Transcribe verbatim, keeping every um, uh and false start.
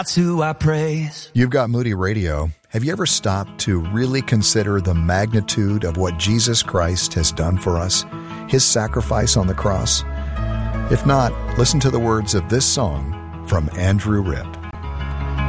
That's who I praise. You've got Moody Radio. Have you ever stopped to really consider the magnitude of what Jesus Christ has done for us? His sacrifice on the cross? If not, listen to the words of this song from Andrew Ripp.